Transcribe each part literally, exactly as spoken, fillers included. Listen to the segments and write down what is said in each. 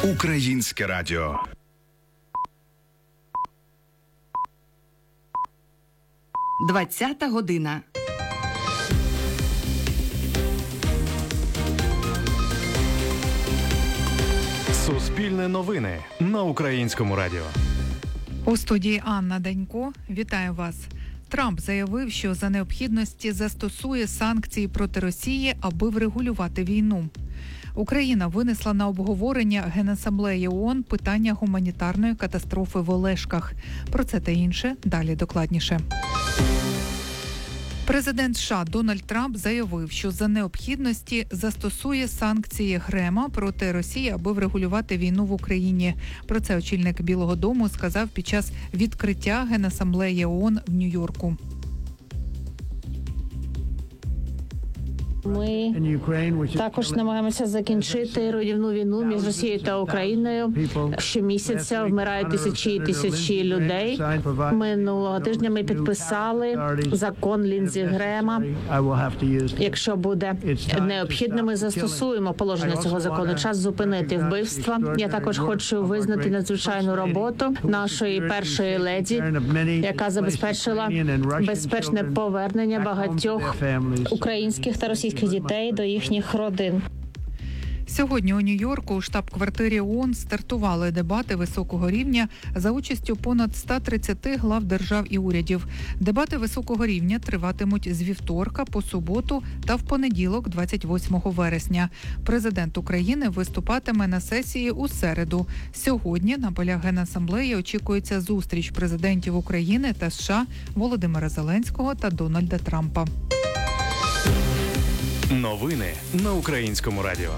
Українське радіо. Двадцята година. Суспільне новини на Українському радіо. У студії Анна Данько. Вітаю вас. Трамп заявив, що за необхідності застосує санкції проти Росії, аби врегулювати війну. Україна винесла на обговорення Генасамблеї ООН питання гуманітарної катастрофи в Олешках. Про це та інше далі докладніше. Президент США Дональд Трамп заявив, що за необхідності застосує санкції ГРЕМа проти Росії, аби врегулювати війну в Україні. Про це очільник Білого дому сказав під час відкриття Генасамблеї ООН в Нью-Йорку. Ми також намагаємося закінчити руйнівну війну між Росією та Україною. Щомісяця вмирають тисячі і тисячі людей. Минулого тижня ми підписали закон Ліндзі Грема. Якщо буде необхідно, ми застосуємо положення цього закону. Час зупинити вбивства. Я також хочу визнати надзвичайну роботу нашої першої леді, яка забезпечила безпечне повернення багатьох українських та російських дітей до їхніх родин. Сьогодні у Нью-Йорку у штаб-квартирі ООН стартували дебати високого рівня за участю понад ста тридцяти глав держав і урядів. Дебати високого рівня триватимуть з вівторка по суботу та в понеділок, двадцять восьмого вересня. Президент України виступатиме на сесії у середу. Сьогодні на полях Генасамблеї очікується зустріч президентів України та США Володимира Зеленського та Дональда Трампа. Новини на Українському радіо.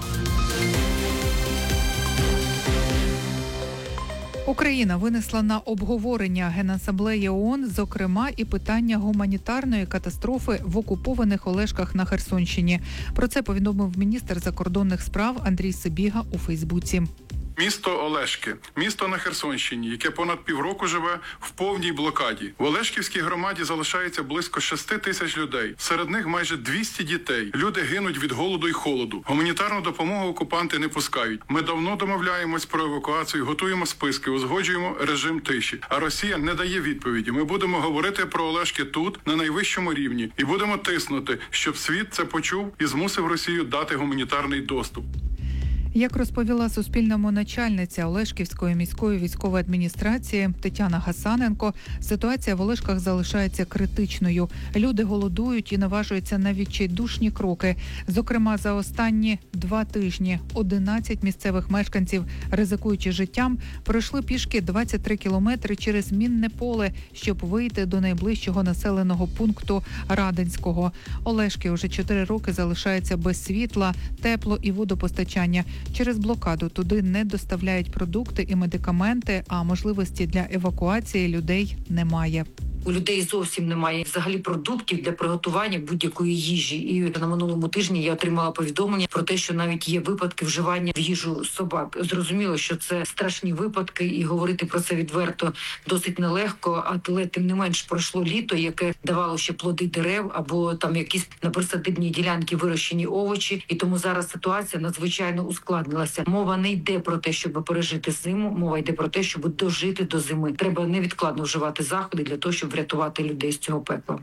Україна винесла на обговорення Генасамблеї ООН, зокрема, і питання гуманітарної катастрофи в окупованих Олешках на Херсонщині. Про це повідомив міністр закордонних справ Андрій Сибіга у Фейсбуці. Місто Олешки, місто на Херсонщині, яке понад півроку живе в повній блокаді. В Олешківській громаді залишається близько шести тисяч людей. Серед них майже двісті дітей. Люди гинуть від голоду і холоду. Гуманітарну допомогу окупанти не пускають. Ми давно домовляємось про евакуацію, готуємо списки, узгоджуємо режим тиші. А Росія не дає відповіді. Ми будемо говорити про Олешки тут, на найвищому рівні. І будемо тиснути, щоб світ це почув і змусив Росію дати гуманітарний доступ. Як розповіла Суспільному начальниця Олешківської міської військової адміністрації Тетяна Гасаненко, ситуація в Олешках залишається критичною. Люди голодують і наважуються на відчайдушні кроки. Зокрема, за останні два тижні одинадцять місцевих мешканців, ризикуючи життям, пройшли пішки двадцять три кілометри через мінне поле, щоб вийти до найближчого населеного пункту Радинського. Олешки уже чотири роки залишаються без світла, тепло і водопостачання. Через блокаду туди не доставляють продукти і медикаменти, а можливості для евакуації людей немає. У людей зовсім немає взагалі продуктів для приготування будь-якої їжі. І на минулому тижні я отримала повідомлення про те, що навіть є випадки вживання в їжу собак. Зрозуміло, що це страшні випадки, і говорити про це відверто досить нелегко, але тим не менш пройшло літо, яке давало ще плоди дерев або там якісь на присадибній ділянці вирощені овочі. І тому зараз ситуація надзвичайно ускладнилася. Мова не йде про те, щоб пережити зиму, мова йде про те, щоб дожити до зими. Треба невідкладно вживати заходи для того, щоб врятувати людей з цього пекла.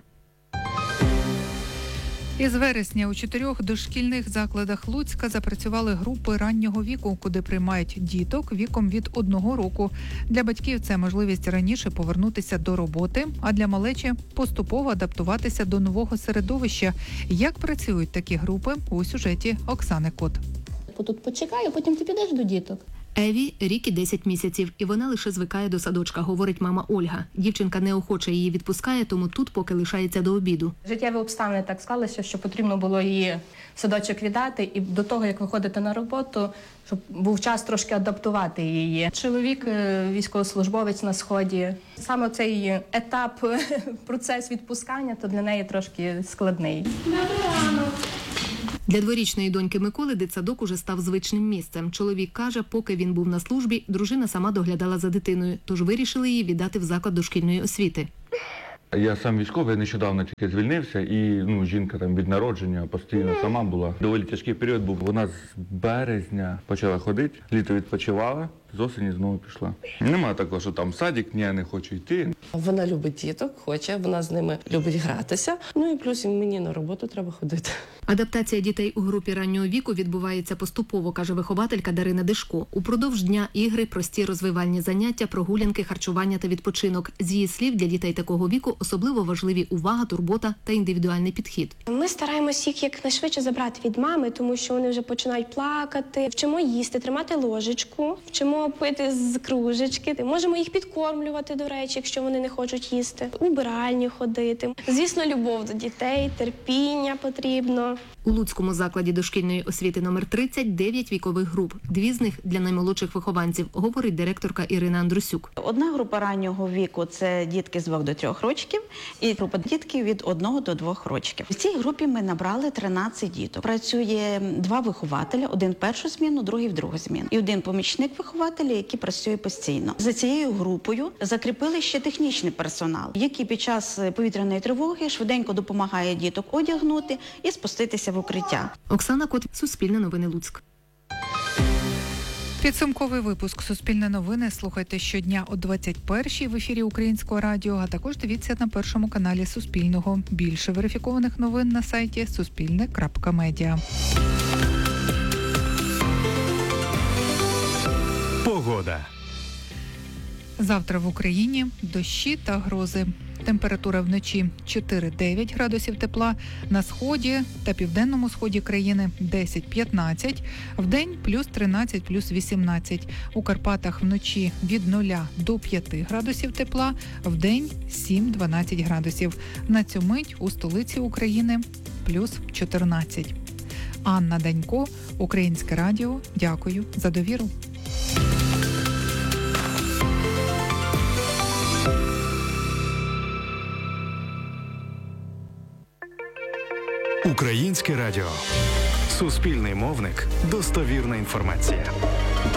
Із вересня у чотирьох дошкільних закладах Луцька запрацювали групи раннього віку, куди приймають діток віком від одного року. Для батьків це можливість раніше повернутися до роботи, а для малечі – поступово адаптуватися до нового середовища. Як працюють такі групи – у сюжеті Оксани Кот. Тут почекаю, потім ти підеш до діток. Еві рік і десять місяців, і вона лише звикає до садочка, говорить мама Ольга. Дівчинка неохоче її відпускає, тому тут поки лишається до обіду. Життєві обставини так склалися, що потрібно було її в садочок віддати, і до того, як виходити на роботу, щоб був час трошки адаптувати її. Чоловік військовослужбовець на Сході. Саме цей етап, процес відпускання, то для неї трошки складний. Для дворічної доньки Миколи дитсадок уже став звичним місцем. Чоловік каже, поки він був на службі, дружина сама доглядала за дитиною, тож вирішили її віддати в заклад дошкільної освіти. Я сам військовий, нещодавно тільки звільнився, і ну, жінка там від народження постійно сама була. Доволі тяжкий період був. Вона з березня почала ходити, літо відпочивала, з осені знову пішла. Нема такого, що там садик, ні, я не хочу йти. Вона любить діток, хоче, вона з ними любить гратися. Ну і плюс і мені на роботу треба ходити. Адаптація дітей у групі раннього віку відбувається поступово, каже вихователька Дарина Дешко. Упродовж дня ігри, прості розвивальні заняття, прогулянки, харчування та відпочинок. З її слів, для дітей такого віку особливо важливі увага, турбота та індивідуальний підхід. Ми стараємось їх якнайшвидше забрати від мами, тому що вони вже починають плакати. Вчимо їсти, тримати ложечку, вчимо пити з кружечки. Можемо їх підкормлювати, до речі, якщо вони не хочуть їсти. Убиральні ходити. Звісно, любов до дітей, терпіння потрібно. У Луцькому закладі дошкільної освіти номер тридцять дев'ять вікових груп. Дві з них для наймолодших вихованців, говорить директорка Ірина Андрусюк. Одна група раннього віку – це дітки з двох до трьох років, і група дітків від одного до двох років. В цій групі ми набрали тринадцять діток. Працює два вихователя, один в першу зміну, другий в другу зміну. І один помічник вихователя, який працює постійно. За цією групою закріпили ще технічний персонал, який під час повітряної тривоги швиденько допомагає діток одягнути і спуститися в укриття. Оксана Кот, Суспільне новини, Луцьк. Підсумковий випуск «Суспільне новини» слухайте щодня о двадцять першій в ефірі Українського радіо, а також дивіться на першому каналі Суспільного. Більше верифікованих новин на сайті суспільне крапка медіа. Погода. Завтра в Україні дощі та грози. Температура вночі чотири-дев'ять градусів тепла, на сході та південному сході країни десять-п'ятнадцять, вдень плюс тринадцять, плюс вісімнадцять. У Карпатах вночі від нуля до п'яти градусів тепла, вдень сім-дванадцять градусів. На цю мить у столиці України плюс чотирнадцять. Анна Данько, Українське радіо. Дякую за довіру. Українське радіо. Суспільний мовник. Достовірна інформація.